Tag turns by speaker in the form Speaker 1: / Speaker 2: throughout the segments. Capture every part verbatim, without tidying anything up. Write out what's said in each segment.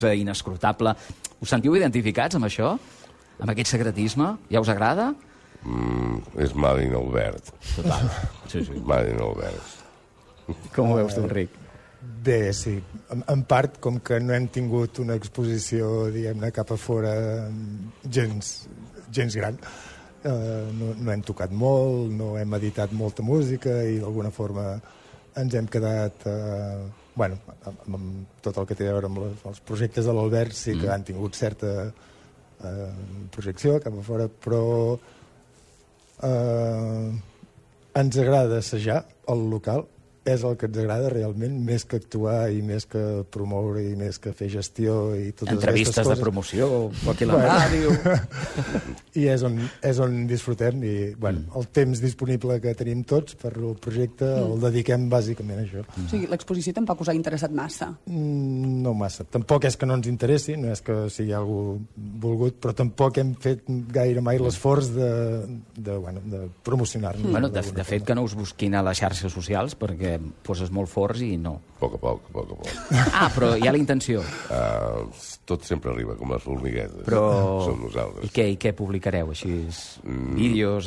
Speaker 1: inescrutable. Us sentiu identificats amb això? Amb aquest secretisme? Ja us agrada?
Speaker 2: Mm, és Madin Albert.
Speaker 1: Total. Sí, sí.
Speaker 2: Madin Albert.
Speaker 1: Com ho veus tu, Enric?
Speaker 3: Bé, sí. En, en part, com que no hem tingut una exposició, diguem-ne, cap a fora gens, gens gran, eh, no, no hem tocat molt, no hem editat molta música i d'alguna forma ens hem quedat... Eh, bueno, amb, amb tot el que té a veure amb les, els projectes de l'Albert sí que mm. han tingut certa eh, projecció cap a fora, però eh, ens agrada assajar el local, és el que ens agrada realment, més que actuar i més que promoure i més que fer gestió i totes
Speaker 1: entrevistes
Speaker 3: aquestes coses.
Speaker 1: De promoció, o aquí a la bueno. ràdio...
Speaker 3: I és on, és on disfrutem i bueno, mm. el temps disponible que tenim tots per el projecte mm. el dediquem bàsicament a això.
Speaker 4: Mm. O sigui, l'exposició tampoc us ha interessat massa?
Speaker 3: Mm, no massa. Tampoc és que no ens interessi, no és que sigui algú volgut, però tampoc hem fet gaire mai l'esforç de, de, bueno, de promocionar-nos.
Speaker 1: Mm. Bueno, de, de fet, que no us busquin a les xarxes socials perquè poses molt forts i no.
Speaker 2: A poc a poc, a poc a poc.
Speaker 1: Ah, però hi ha la intenció.
Speaker 2: Uh, tot sempre arriba, com les formiguetes.
Speaker 1: Però...
Speaker 2: Som nosaltres.
Speaker 1: I què, i què publicareu? Així, mm. vídeos,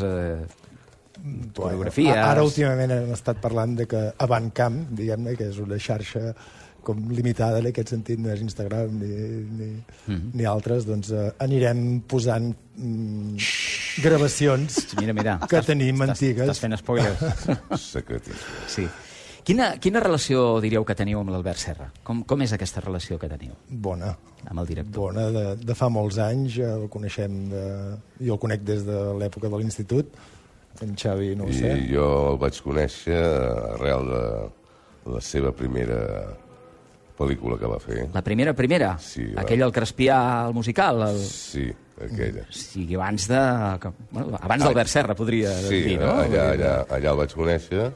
Speaker 1: eh, fotografies...
Speaker 3: Bueno, ara últimament hem estat parlant de que Avancamp, diguem-ne, que és una xarxa com limitada en aquest sentit, no és Instagram ni, ni, mm-hmm. ni altres, doncs eh, anirem posant mm, gravacions
Speaker 1: mira, mira,
Speaker 3: que
Speaker 1: estàs,
Speaker 3: tenim
Speaker 1: estàs,
Speaker 3: antigues.
Speaker 1: Estàs fent spoilers.
Speaker 2: Secretisme.
Speaker 1: Sí. Quina, quina relació diríeu que teniu amb l'Albert Serra? Com, com és aquesta relació que teniu?
Speaker 3: Bona.
Speaker 1: Amb el director?
Speaker 3: Bona, de, de fa molts anys, el coneixem, de, jo el conec des de l'època de l'institut, en Xavi no ho sé.
Speaker 2: I jo el vaig conèixer arrel de la seva primera pel·lícula que va fer.
Speaker 1: La primera, primera?
Speaker 2: Sí.
Speaker 1: Aquella, el Crespià, el musical? El...
Speaker 2: Sí, aquella.
Speaker 1: O sigui, abans de... Bueno, abans d'Albert Serra, podria
Speaker 2: sí,
Speaker 1: dir, no?
Speaker 2: Sí, allà, allà, allà el vaig conèixer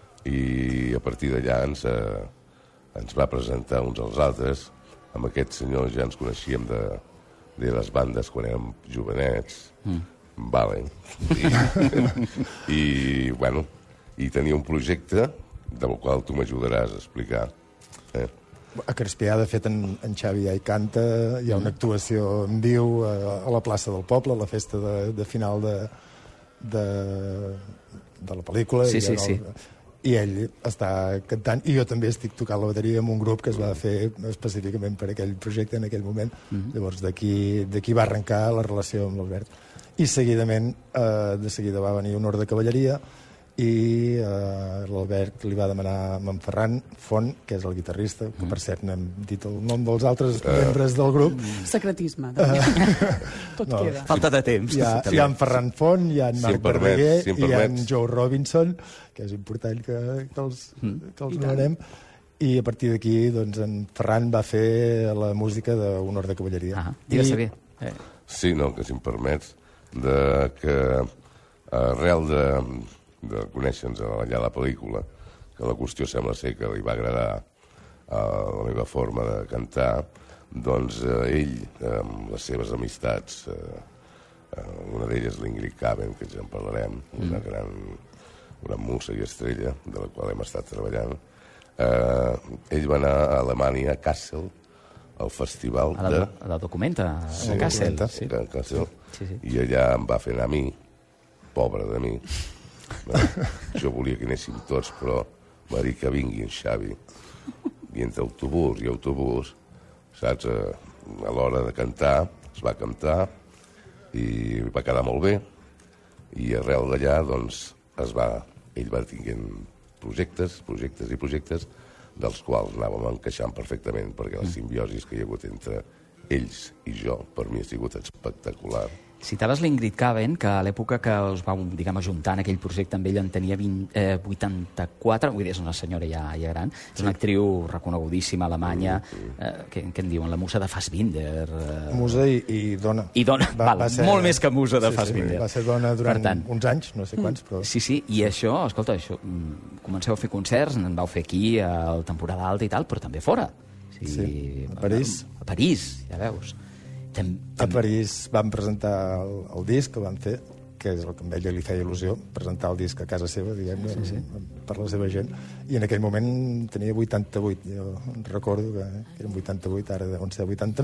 Speaker 2: i a partir d'allà ens, eh, ens va presentar uns als altres. Amb aquests senyors ja ens coneixíem de, de les bandes quan érem jovenets. Mm. Vale. I, i, bueno, i tenia un projecte del qual tu m'ajudaràs a explicar. Eh?
Speaker 3: A Crespià, de fet, en, en Xavi ja hi canta, hi ha una actuació en viu a, a la plaça del poble, a la festa de, de final de, de, de la pel·lícula.
Speaker 1: Sí,
Speaker 3: i
Speaker 1: sí,
Speaker 3: el,
Speaker 1: sí.
Speaker 3: I ell està cantant, i jo també estic tocant la bateria amb un grup que es va fer específicament per aquell projecte en aquell moment. Mm-hmm. Llavors, d'aquí va arrencar la relació amb l'Albert. I seguidament, eh, de seguida va venir un ordre de cavalleria, i eh, l'Albert li va demanar a en Ferran Font, que és el guitarrista, que per cert no hem dit el nom dels altres uh, membres del grup.
Speaker 4: Secretisme. Uh, Tot
Speaker 3: no,
Speaker 4: queda.
Speaker 1: Falta de temps.
Speaker 3: Hi ha, hi ha en Ferran Font, hi ha en Marc
Speaker 2: si Verdaguer, si
Speaker 3: i hi ha en Joe Robinson, que és important que, que els, que els nomenem. I a partir d'aquí, doncs, en Ferran va fer la música d'un ordre de cavalleria.
Speaker 1: Ah, digues-te bé. Eh.
Speaker 2: Sí, no, que si em permets, de que arrel de... de conèixer-nos allà a la pel·lícula, que la qüestió sembla ser que li va agradar a la meva forma de cantar, doncs eh, ell, amb les seves amistats, eh, eh, una d'elles l'Ingrid Caben, que ja en parlarem, mm. una gran una musa i estrella, de la qual hem estat treballant, eh, ell va anar a Alemanya, a Kassel, al festival
Speaker 1: a la,
Speaker 2: de...
Speaker 1: A la documenta, a
Speaker 2: sí,
Speaker 1: Kassel. Sí.
Speaker 2: A Kassel.
Speaker 1: Sí, sí.
Speaker 2: I allà em va fer anar a mi, pobre de mi. No, jo volia que anéssim tots, però va dir que vingui en Xavi. I entre autobús i autobús, saps, a l'hora de cantar, es va cantar i va quedar molt bé. I arrel d'allà, doncs, es va, ell va tinguent projectes, projectes i projectes, dels quals anàvem encaixant perfectament, perquè la simbiosi que hi ha hagut entre ells i jo, per mi ha sigut espectacular.
Speaker 1: Citaves l'Ingrid Caben, que a l'època que us vau, diguem, ajuntar en aquell projecte amb ella en tenia vint, eh, vuitanta-quatre, vull dir, és una senyora ja, ja gran, sí. És una actriu reconegudíssima alemanya, eh, què, què en diuen, la musa de Fassbinder... Eh...
Speaker 3: Musa i, i dona.
Speaker 1: I dona, va, val, va ser... molt més que musa de sí, Fassbinder.
Speaker 3: Sí, va ser dona durant
Speaker 1: tant,
Speaker 3: uns anys, no sé quants, però...
Speaker 1: Sí, sí, i això, escolta, això, comenceu a fer concerts, en vau fer aquí, a la temporada alta i tal, però també fora. Sí,
Speaker 3: sí, a París.
Speaker 1: A, a París, ja veus. Tem, tem...
Speaker 3: A París vam presentar el, el disc que vam fer, perquè és el que a ella li feia il·lusió, presentar el disc a casa seva, diguem-ne, sí, sí. per la seva gent. I en aquell moment tenia vuitanta-vuit, jo recordo que eren vuitanta-vuit, ara deuen ser vuitanta-nou.